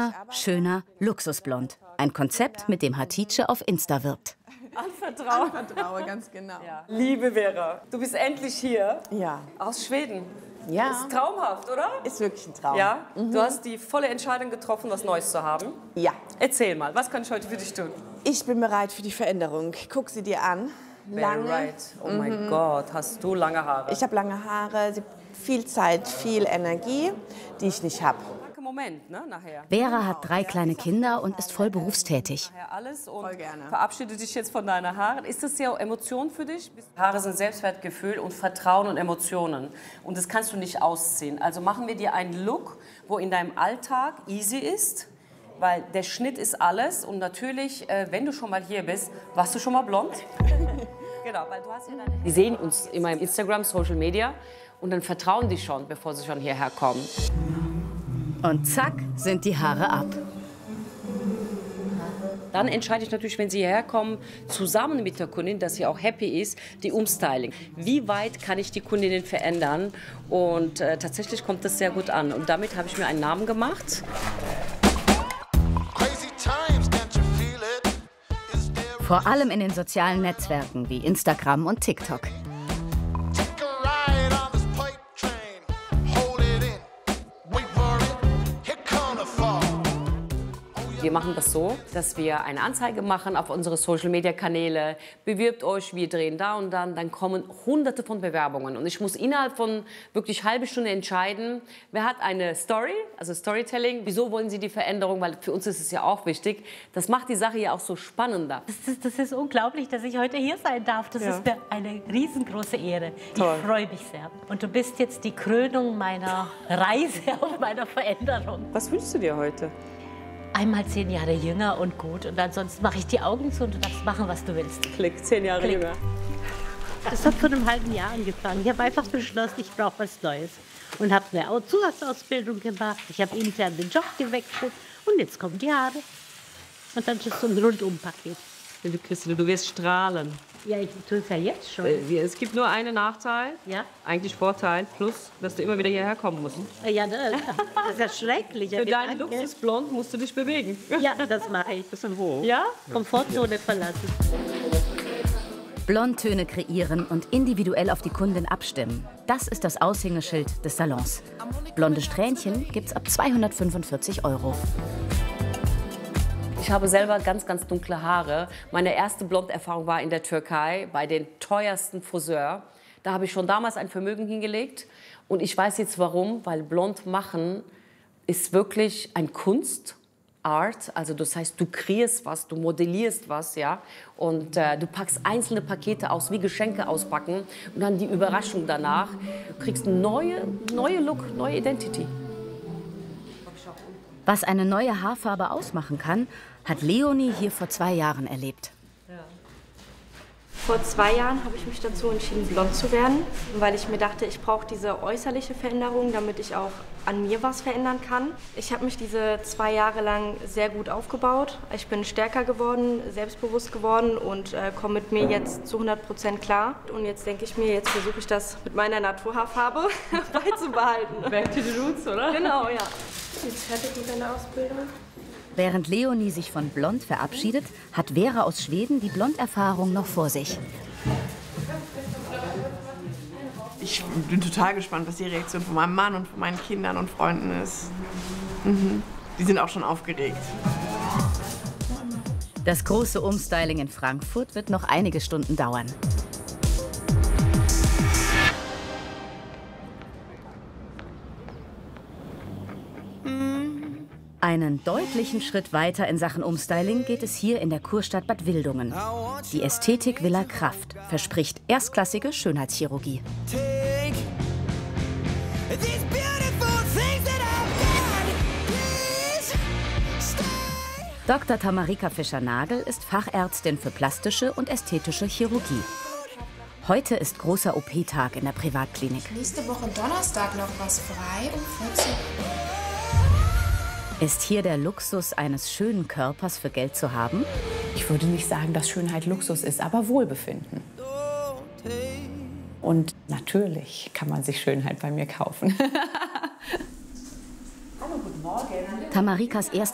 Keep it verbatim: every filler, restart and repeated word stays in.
Jünger, schöner, luxusblond. Ein Konzept, mit dem Hatice auf Insta wirbt. Anvertraue. Anvertraue, ganz genau. Ja. Liebe Vera, du bist endlich hier. Ja. Aus Schweden. Ja. Ist traumhaft, oder? Ist wirklich ein Traum. Ja. Mhm. Du hast die volle Entscheidung getroffen, was Neues zu haben. Ja. Erzähl mal, was kann ich heute für dich tun? Ich bin bereit für die Veränderung. Guck sie dir an. Lange. Right. Oh mhm. mein Gott, hast du lange Haare? Ich habe lange Haare, viel Zeit, viel Energie, die ich nicht habe. Moment, ne, nachher. Vera hat drei kleine Kinder und ist voll berufstätig. Alles und Voll gerne. Verabschiede dich jetzt von deinen Haaren. Ist das ja Emotion für dich? Haare sind Selbstwertgefühl und Vertrauen und Emotionen. Und das kannst du nicht ausziehen. Also machen wir dir einen Look, wo in deinem Alltag easy ist. Weil der Schnitt ist alles. Und natürlich, äh, wenn du schon mal hier bist, warst du schon mal blond? Genau, weil du hast ja deine... Die sehen uns immer im Instagram, Social Media. Und dann vertrauen die schon, bevor sie schon hierher kommen. Und zack, sind die Haare ab. Dann entscheide ich natürlich, wenn Sie hierher kommen, zusammen mit der Kundin, dass sie auch happy ist, die Umstyling. Wie weit kann ich die Kundinnen verändern? Und äh, tatsächlich kommt das sehr gut an. Und damit habe ich mir einen Namen gemacht. Vor allem in den sozialen Netzwerken wie Instagram und TikTok. Wir machen das so, dass wir eine Anzeige machen auf unsere Social-Media-Kanäle. Bewirbt euch, wir drehen da und dann. Dann kommen hunderte von Bewerbungen. Und ich muss innerhalb von wirklich halbe Stunde entscheiden, wer hat eine Story, also Storytelling. Wieso wollen Sie die Veränderung? Weil für uns ist es ja auch wichtig. Das macht die Sache ja auch so spannender. Das ist, das ist unglaublich, dass ich heute hier sein darf. Das Ja. ist mir eine riesengroße Ehre. Toll. Ich freue mich sehr. Und du bist jetzt die Krönung meiner Reise auf meiner Veränderung. Was wünschst du dir heute? Einmal zehn Jahre jünger und gut. Und ansonsten mache ich die Augen zu und du darfst machen, was du willst. Klick, zehn Jahre Klick. jünger. Das hat vor einem halben Jahr angefangen. Ich habe einfach beschlossen, ich brauche was Neues. Und habe eine Au- Zusatzausbildung gemacht. Ich habe intern den Job gewechselt. Und jetzt kommen die Haare. Und dann ist es so ein Rundumpaket. Liebe Christine, du wirst strahlen. Ja, ich tue es ja jetzt schon. Äh, Es gibt nur einen Nachteil, Ja? eigentlich Vorteil, plus, dass du immer wieder hierher kommen musst. Ja, das ist ja schrecklich. Für deinen Luxusblond musst du dich bewegen. Ja, das mache ich. Bisschen hoch. Ja? Komfortzone verlassen. Blondtöne kreieren und individuell auf die Kundin abstimmen. Das ist das Aushängeschild des Salons. Blonde Strähnchen gibt's ab zweihundertfünfundvierzig Euro. Ich habe selber ganz, ganz dunkle Haare. Meine erste Blonderfahrung war in der Türkei bei den teuersten Friseur. Da habe ich schon damals ein Vermögen hingelegt. Und ich weiß jetzt warum, weil blond machen ist wirklich ein Kunst. Art, also das heißt, du kreierst was, du modellierst was, ja, und äh, du packst einzelne Pakete aus, wie Geschenke auspacken und dann die Überraschung danach. Du kriegst eine neue, neue Look, neue Identity. Was eine neue Haarfarbe ausmachen kann, hat Leonie hier vor zwei Jahren erlebt. Vor zwei Jahren habe ich mich dazu entschieden, blond zu werden, weil ich mir dachte, ich brauche diese äußerliche Veränderung, damit ich auch an mir was verändern kann. Ich habe mich diese zwei Jahre lang sehr gut aufgebaut. Ich bin stärker geworden, selbstbewusst geworden und äh, komme mit mir jetzt zu hundert Prozent klar. Und jetzt denke ich mir, jetzt versuche ich das mit meiner Naturhaarfarbe beizubehalten. Back to the roots, oder? Genau, ja. Jetzt fertig mit deiner Ausbildung. Während Leonie sich von Blond verabschiedet, hat Vera aus Schweden die Blonderfahrung noch vor sich. Ich bin total gespannt, was die Reaktion von meinem Mann und von meinen Kindern und Freunden ist. Mhm. Die sind auch schon aufgeregt. Das große Umstyling in Frankfurt wird noch einige Stunden dauern. Einen deutlichen Schritt weiter in Sachen Umstyling geht es hier in der Kurstadt Bad Wildungen. Die Ästhetik Villa Kraft verspricht erstklassige Schönheitschirurgie. Doktor Tamarika Fischer-Nagel ist Fachärztin für plastische und ästhetische Chirurgie. Heute ist großer O P-Tag in der Privatklinik. Nächste Woche Donnerstag noch was frei um vierzehn Uhr. Ist hier der Luxus eines schönen Körpers für Geld zu haben? Ich würde nicht sagen, dass Schönheit Luxus ist, aber Wohlbefinden. Und natürlich kann man sich Schönheit bei mir kaufen. Tamarikas erste